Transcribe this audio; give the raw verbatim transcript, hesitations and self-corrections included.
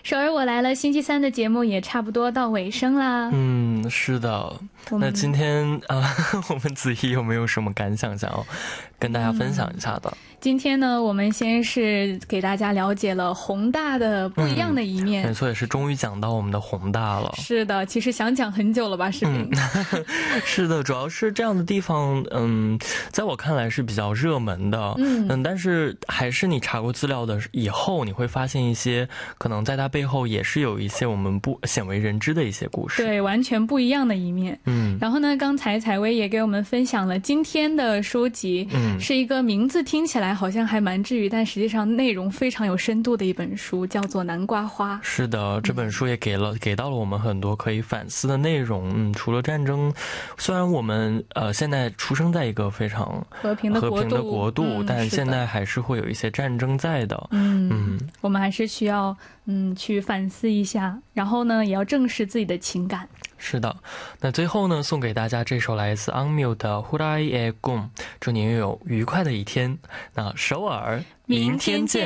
首尔我来了星期三的节目也差不多到尾声啦。 嗯，是的。那今天啊、呃，我们子怡有没有什么感想想要跟大家分享一下的？ 嗯，今天呢，我们先是给大家了解了宏大的不一样的一面。 嗯、没错，也是终于讲到我们的宏大了。 是的，其实想讲很久了吧，视频。 嗯、是的，主要是这样的地方，嗯，在我看来是比较热门的。嗯, 嗯，但是还是你查过资料的以后，你会发现一些可能在它背后也是有一些我们不鲜为人知的一些故事。 对，完全不一样的一面。嗯，然后呢，刚才采薇也给我们分享了今天的书籍，嗯，是一个名字听起来好像还蛮治愈，但实际上内容非常有深度的一本书，叫做《南瓜花》。 是的，这本书也给了、嗯、给到了我们很多可以反思的内容。嗯，除了战争，虽然我们呃现在出生在一个非常和平的国度， 和平的国度、嗯、但现在还是会有一些战争在的。 嗯嗯，我们还是需要嗯去反思一下，然后呢，也要正视自己的情感。 是的，那最后呢，送给大家这首来自昂缪的《후라이의 꿈》，祝您有愉快的一天。那首尔，明天见。